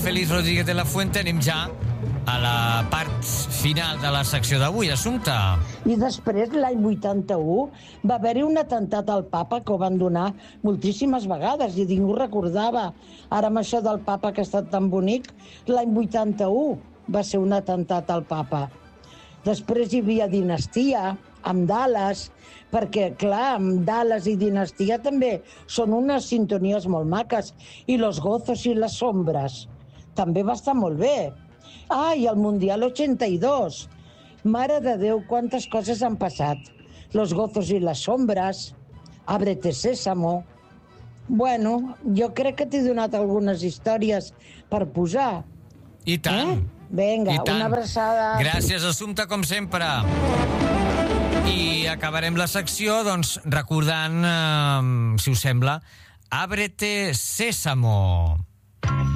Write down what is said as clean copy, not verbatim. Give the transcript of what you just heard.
Félix Rodríguez de la Fuente, anem ja a la part final de la secció d'avui. Assumpta. I després, l'any 81, va haver-hi un atemptat al papa que ho van donar moltíssimes vegades i ningú recordava. Ara amb això del papa que ha estat tan bonic, l'any 81 va ser un atemptat al papa. Després hi havia Dinastia, amb Dallas, perquè, clar, amb Dallas i Dinastia també són unes sintonies molt maques. I Los Gozos y las Sombras també va estar molt bé. Ah, i el Mundial 82. Mare de Déu, quantes coses han passat. Los Gozos y las Sombras, Ábrete Sésamo. Bueno, jo crec que t'he donat algunes històries per posar. I tant. Vinga, I tant. una abraçada. Gràcies, Assumpta, com sempre. I acabarem la secció, doncs, recordant, si us sembla, Ábrete Sésamo.